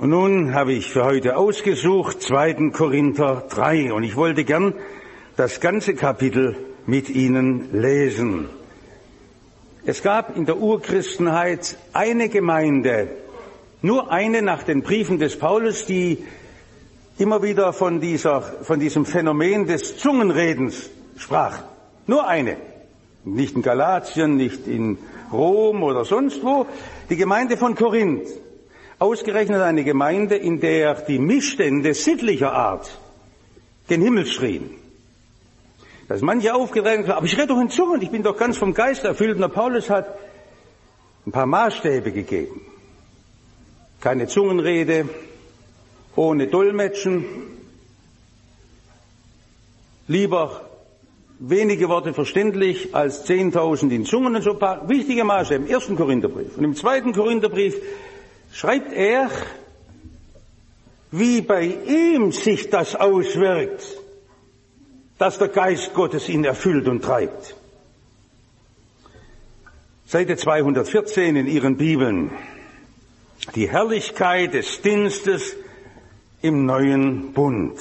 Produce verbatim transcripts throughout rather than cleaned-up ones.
Und nun habe ich für heute ausgesucht zweiten Korinther drei und ich wollte gern das ganze Kapitel mit Ihnen lesen. Es gab in der Urchristenheit eine Gemeinde, nur eine nach den Briefen des Paulus, die immer wieder von dieser, von diesem Phänomen des Zungenredens sprach. Nur eine. Nicht in Galatien, nicht in Rom oder sonst wo. Die Gemeinde von Korinth. Ausgerechnet eine Gemeinde, in der die Missstände sittlicher Art gen Himmel schrien. Dass manche aufgedrängt haben, aber ich rede doch in Zungen, ich bin doch ganz vom Geist erfüllt. Und der Paulus hat ein paar Maßstäbe gegeben. Keine Zungenrede, ohne Dolmetschen, lieber wenige Worte verständlich als zehntausend in Zungen und so ein paar wichtige Maßstäbe im ersten Korintherbrief. Und im zweiten Korintherbrief schreibt er, wie bei ihm sich das auswirkt, dass der Geist Gottes ihn erfüllt und treibt. Seite zweihundertvierzehn in Ihren Bibeln. Die Herrlichkeit des Dienstes im neuen Bund.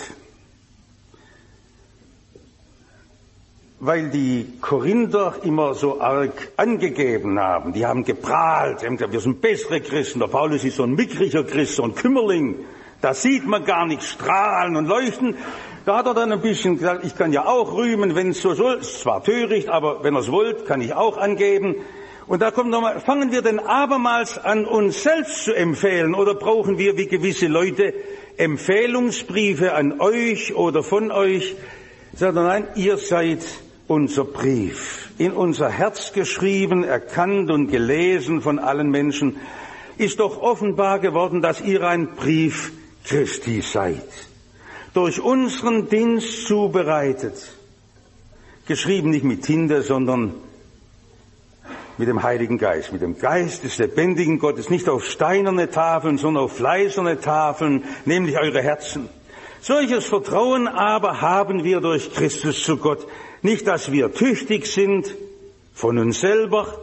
Weil die Korinther immer so arg angegeben haben, die haben geprahlt, sie haben gesagt, wir sind bessere Christen, der Paulus ist so ein mickriger Christ, so ein Kümmerling, da sieht man gar nicht strahlen und leuchten. Da hat er dann ein bisschen gesagt, ich kann ja auch rühmen, wenn es so soll, ist zwar töricht, aber wenn er es wollt, kann ich auch angeben. Und da kommt nochmal, fangen wir denn abermals an, uns selbst zu empfehlen, oder brauchen wir wie gewisse Leute Empfehlungsbriefe an euch oder von euch? Sagt er, nein, ihr seid unser Brief, in unser Herz geschrieben, erkannt und gelesen von allen Menschen, ist doch offenbar geworden, dass ihr ein Brief Christi seid, durch unseren Dienst zubereitet, geschrieben nicht mit Tinte, sondern mit dem Heiligen Geist, mit dem Geist des lebendigen Gottes, nicht auf steinerne Tafeln, sondern auf fleißerne Tafeln, nämlich eure Herzen. Solches Vertrauen aber haben wir durch Christus zu Gott. Nicht, dass wir tüchtig sind von uns selber,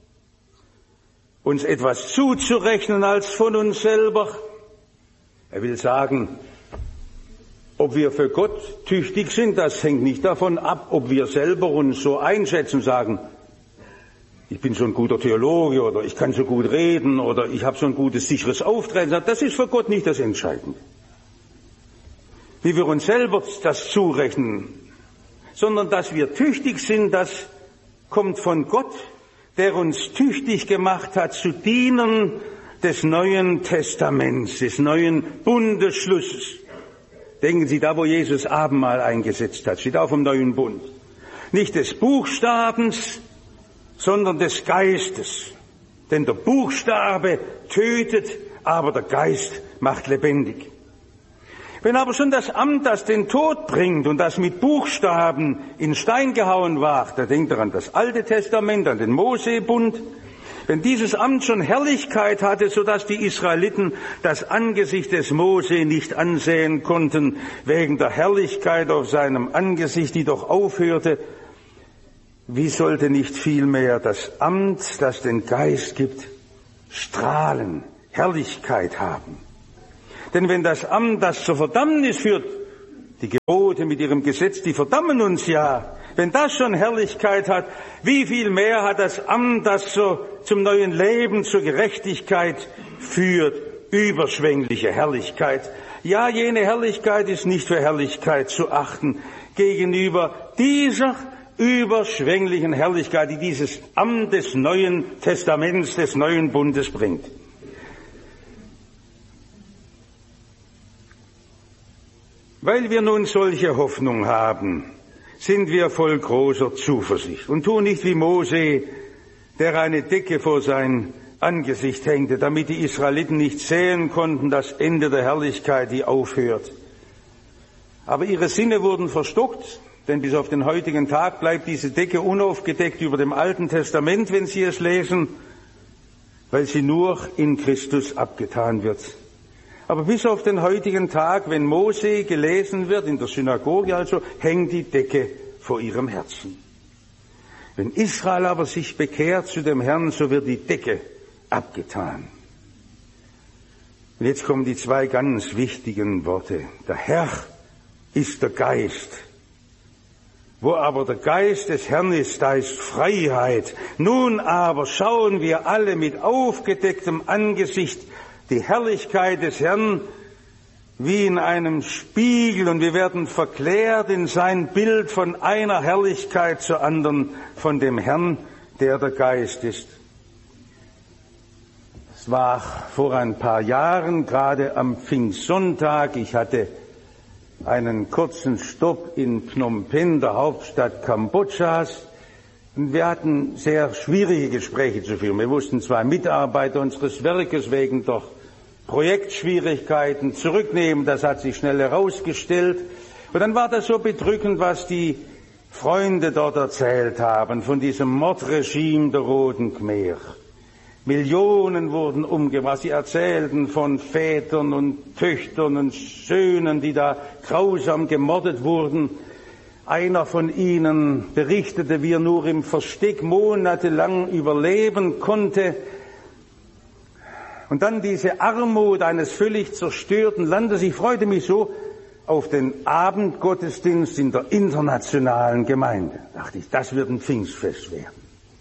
uns etwas zuzurechnen als von uns selber. Er will sagen, ob wir für Gott tüchtig sind, das hängt nicht davon ab, ob wir selber uns so einschätzen, sagen, ich bin so ein guter Theologe oder ich kann so gut reden oder ich habe so ein gutes, sicheres Auftreten. Das ist für Gott nicht das Entscheidende. Wie wir uns selber das zurechnen, sondern dass wir tüchtig sind, das kommt von Gott, der uns tüchtig gemacht hat zu Dienern des Neuen Testaments, des neuen Bundesschlusses. Denken Sie, da wo Jesus Abendmahl eingesetzt hat, steht auch vom neuen Bund. Nicht des Buchstabens, sondern des Geistes. Denn der Buchstabe tötet, aber der Geist macht lebendig. Wenn aber schon das Amt, das den Tod bringt und das mit Buchstaben in Stein gehauen war, da denkt er an das Alte Testament, an den Mosebund, wenn dieses Amt schon Herrlichkeit hatte, sodass die Israeliten das Angesicht des Mose nicht ansehen konnten, wegen der Herrlichkeit auf seinem Angesicht, die doch aufhörte, wie sollte nicht vielmehr das Amt, das den Geist gibt, strahlen, Herrlichkeit haben? Denn wenn das Amt, das zur Verdammnis führt, die Gebote mit ihrem Gesetz, die verdammen uns ja, wenn das schon Herrlichkeit hat, wie viel mehr hat das Amt, das so zum neuen Leben, zur Gerechtigkeit führt, überschwängliche Herrlichkeit. Ja, jene Herrlichkeit ist nicht für Herrlichkeit zu achten gegenüber dieser überschwänglichen Herrlichkeit, die dieses Amt des Neuen Testaments, des Neuen Bundes bringt. Weil wir nun solche Hoffnung haben, sind wir voll großer Zuversicht und tun nicht wie Mose, der eine Decke vor sein Angesicht hängte, damit die Israeliten nicht sehen konnten das Ende der Herrlichkeit, die aufhört. Aber ihre Sinne wurden verstockt, denn bis auf den heutigen Tag bleibt diese Decke unaufgedeckt über dem Alten Testament, wenn Sie es lesen, weil sie nur in Christus abgetan wird. Aber bis auf den heutigen Tag, wenn Mose gelesen wird, in der Synagoge also, hängt die Decke vor ihrem Herzen. Wenn Israel aber sich bekehrt zu dem Herrn, so wird die Decke abgetan. Und jetzt kommen die zwei ganz wichtigen Worte. Der Herr ist der Geist. Wo aber der Geist des Herrn ist, da ist Freiheit. Nun aber schauen wir alle mit aufgedecktem Angesicht die Herrlichkeit des Herrn wie in einem Spiegel, und wir werden verklärt in sein Bild von einer Herrlichkeit zur anderen, von dem Herrn, der der Geist ist. Es war vor ein paar Jahren, gerade am Pfingstsonntag, ich hatte einen kurzen Stopp in Phnom Penh, der Hauptstadt Kambodschas, und wir hatten sehr schwierige Gespräche zu führen. Wir mussten zwei Mitarbeiter unseres Werkes wegen doch Projektschwierigkeiten zurücknehmen, das hat sich schnell herausgestellt. Und dann war das so bedrückend, was die Freunde dort erzählt haben von diesem Mordregime der Roten Khmer. Millionen wurden umgebracht. Sie erzählten von Vätern und Töchtern und Söhnen, die da grausam gemordet wurden. Einer von ihnen berichtete, wie er nur im Versteck monatelang überleben konnte. Und dann diese Armut eines völlig zerstörten Landes. Ich freute mich so auf den Abendgottesdienst in der internationalen Gemeinde. Da dachte ich, das wird ein Pfingstfest werden.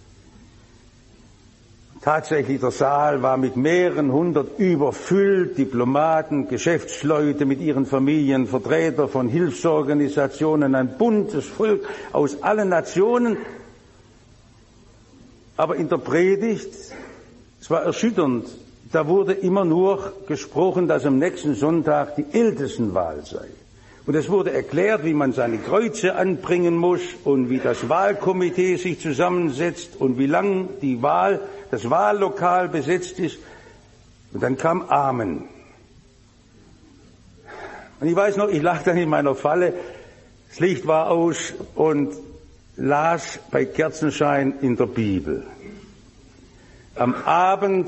Tatsächlich, der Saal war mit mehreren hundert überfüllt, Diplomaten, Geschäftsleute mit ihren Familien, Vertreter von Hilfsorganisationen, ein buntes Volk aus allen Nationen. Aber in der Predigt, es war erschütternd, da wurde immer nur gesprochen, dass am nächsten Sonntag die Ältestenwahl sei. Und es wurde erklärt, wie man seine Kreuze anbringen muss und wie das Wahlkomitee sich zusammensetzt und wie lang die Wahl, das Wahllokal besetzt ist. Und dann kam Amen. Und ich weiß noch, ich lag dann in meiner Falle, das Licht war aus und las bei Kerzenschein in der Bibel. Am Abend,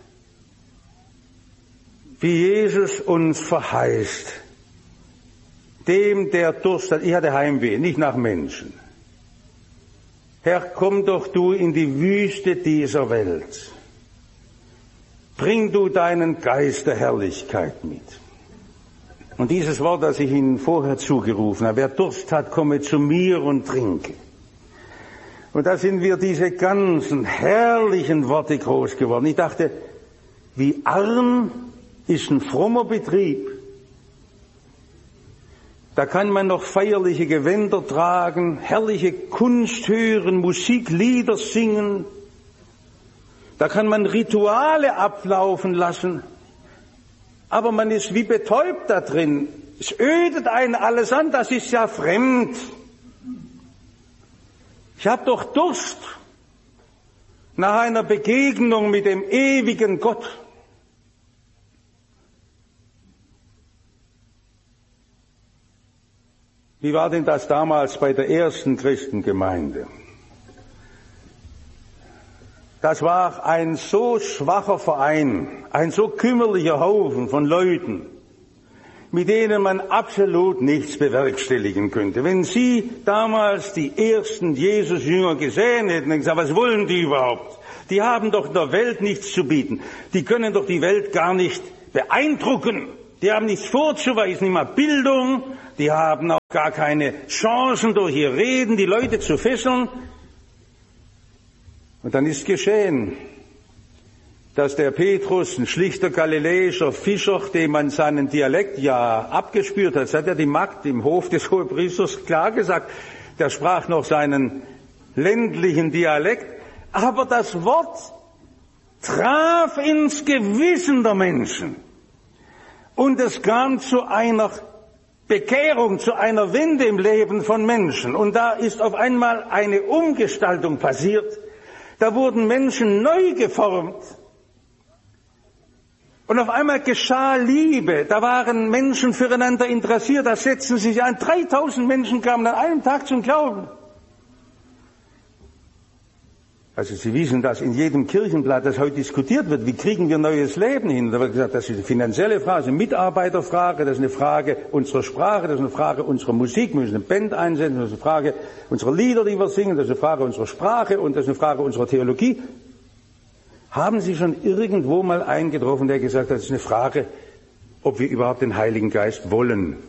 wie Jesus uns verheißt, dem, der Durst hat, ich hatte Heimweh, nicht nach Menschen. Herr, komm doch du in die Wüste dieser Welt. Bring du deinen Geist der Herrlichkeit mit. Und dieses Wort, das ich Ihnen vorher zugerufen habe, wer Durst hat, komme zu mir und trinke. Und da sind wir diese ganzen herrlichen Worte groß geworden. Ich dachte, wie arm ist ein frommer Betrieb. Da kann man noch feierliche Gewänder tragen, herrliche Kunst hören, Musik, Lieder singen. Da kann man Rituale ablaufen lassen. Aber man ist wie betäubt da drin. Es ödet einen alles an, das ist ja fremd. Ich habe doch Durst nach einer Begegnung mit dem ewigen Gott. Wie war denn das damals bei der ersten Christengemeinde? Das war ein so schwacher Verein, ein so kümmerlicher Haufen von Leuten, mit denen man absolut nichts bewerkstelligen könnte. Wenn Sie damals die ersten Jesus-Jünger gesehen hätten und gesagt, was wollen die überhaupt? Die haben doch der Welt nichts zu bieten. Die können doch die Welt gar nicht beeindrucken. Die haben nichts vorzuweisen, nicht mal Bildung. Die haben auch gar keine Chancen, durch ihr Reden die Leute zu fesseln. Und dann ist geschehen, dass der Petrus, ein schlichter galiläischer Fischer, dem man seinen Dialekt ja abgespürt hat, das hat ja die Magd im Hof des Hohepriesters klar gesagt, der sprach noch seinen ländlichen Dialekt, aber das Wort traf ins Gewissen der Menschen. Und es kam zu einer Bekehrung, zu einer Wende im Leben von Menschen. Und da ist auf einmal eine Umgestaltung passiert. Da wurden Menschen neu geformt. Und auf einmal geschah Liebe. Da waren Menschen füreinander interessiert. Da setzten sich ein. dreitausend Menschen kamen an einem Tag zum Glauben. Also Sie wissen, dass in jedem Kirchenblatt, das heute diskutiert wird, wie kriegen wir neues Leben hin? Da wird gesagt, das ist eine finanzielle Frage, das ist eine Mitarbeiterfrage, das ist eine Frage unserer Sprache, das ist eine Frage unserer Musik, wir müssen eine Band einsetzen, das ist eine Frage unserer Lieder, die wir singen, das ist eine Frage unserer Sprache und das ist eine Frage unserer Theologie. Haben Sie schon irgendwo mal einen getroffen, der gesagt hat, es ist eine Frage, ob wir überhaupt den Heiligen Geist wollen?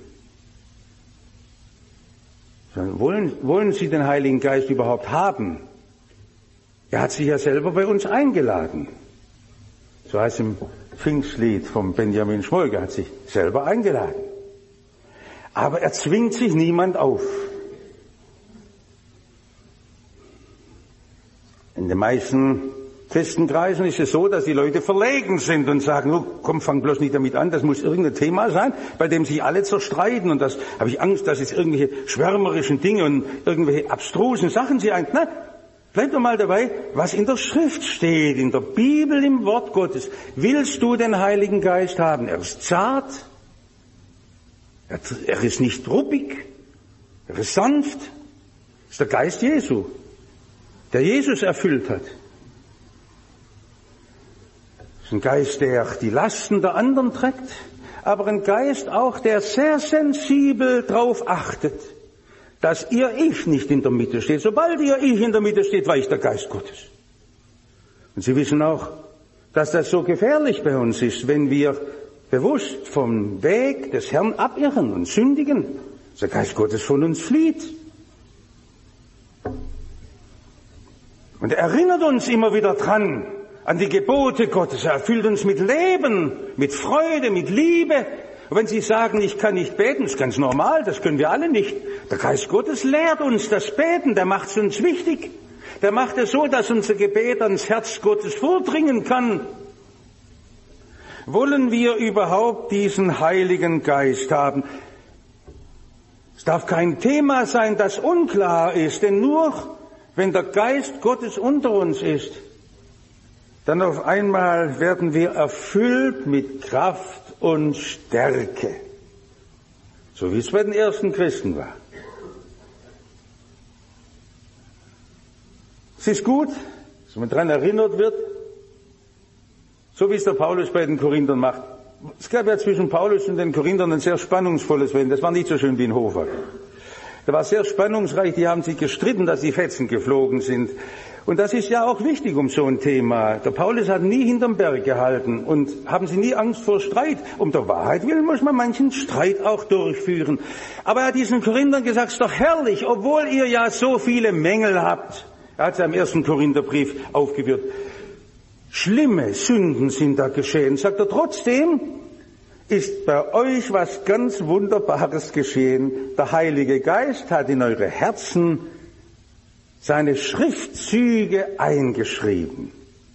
Wollen, wollen Sie den Heiligen Geist überhaupt haben? Er hat sich ja selber bei uns eingeladen. So heißt es im Pfingstlied von Benjamin Schmolke, er hat sich selber eingeladen. Aber er zwingt sich niemand auf. In den meisten Christenkreisen ist es so, dass die Leute verlegen sind und sagen, oh, komm, fang bloß nicht damit an, das muss irgendein Thema sein, bei dem sich alle zerstreiten und das habe ich Angst, dass es irgendwelche schwärmerischen Dinge und irgendwelche abstrusen Sachen sie ein. Nein, bleib doch mal dabei, was in der Schrift steht, in der Bibel, im Wort Gottes. Willst du den Heiligen Geist haben? Er ist zart, er, er ist nicht ruppig, er ist sanft. Das ist der Geist Jesu, der Jesus erfüllt hat. Das ist ein Geist, der die Lasten der anderen trägt, aber ein Geist auch, der sehr sensibel darauf achtet, dass ihr Ich nicht in der Mitte steht. Sobald ihr Ich in der Mitte steht, weicht der Geist Gottes. Und Sie wissen auch, dass das so gefährlich bei uns ist, wenn wir bewusst vom Weg des Herrn abirren und sündigen, dass der Geist Gottes von uns flieht. Und er erinnert uns immer wieder dran, an die Gebote Gottes. Er erfüllt uns mit Leben, mit Freude, mit Liebe. Und wenn Sie sagen, ich kann nicht beten, das ist ganz normal, das können wir alle nicht. Der Geist Gottes lehrt uns das Beten, der macht es uns wichtig. Der macht es so, dass unser Gebet ans Herz Gottes vordringen kann. Wollen wir überhaupt diesen Heiligen Geist haben? Es darf kein Thema sein, das unklar ist, denn nur wenn der Geist Gottes unter uns ist, dann auf einmal werden wir erfüllt mit Kraft und Stärke. So wie es bei den ersten Christen war. Es ist gut, dass man daran erinnert wird, so wie es der Paulus bei den Korinthern macht. Es gab ja zwischen Paulus und den Korinthern ein sehr spannungsvolles Wesen. Das war nicht so schön wie in Hofer. Das war sehr spannungsreich, die haben sich gestritten, dass die Fetzen geflogen sind. Und das ist ja auch wichtig um so ein Thema. Der Paulus hat nie hinterm Berg gehalten und haben Sie nie Angst vor Streit. Um der Wahrheit willen muss man manchen Streit auch durchführen. Aber er hat diesen Korinthern gesagt, es ist doch herrlich, obwohl ihr ja so viele Mängel habt. Er hat es ja im ersten Korintherbrief aufgeführt. Schlimme Sünden sind da geschehen. Sagt er, trotzdem ist bei euch was ganz Wunderbares geschehen. Der Heilige Geist hat in eure Herzen seine Schriftzüge eingeschrieben.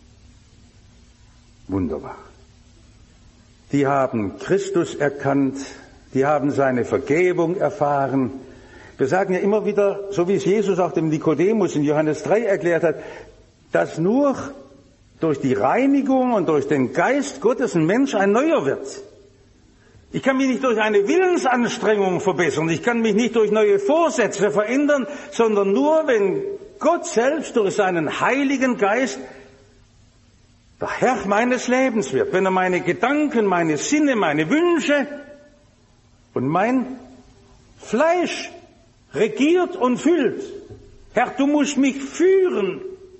Wunderbar. Die haben Christus erkannt, die haben seine Vergebung erfahren. Wir sagen ja immer wieder, so wie es Jesus auch dem Nikodemus in Johannes drei erklärt hat, dass nur durch die Reinigung und durch den Geist Gottes ein Mensch ein Neuer wird. Ich kann mich nicht durch eine Willensanstrengung verbessern, ich kann mich nicht durch neue Vorsätze verändern, sondern nur, wenn Gott selbst durch seinen Heiligen Geist der Herr meines Lebens wird, wenn er meine Gedanken, meine Sinne, meine Wünsche und mein Fleisch regiert und füllt. Herr, du musst mich führen.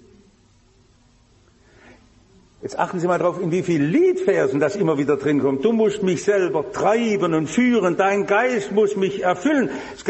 Jetzt achten Sie mal drauf, in wie vielen Liedversen das immer wieder drin kommt. Du musst mich selber treiben und führen, dein Geist muss mich erfüllen.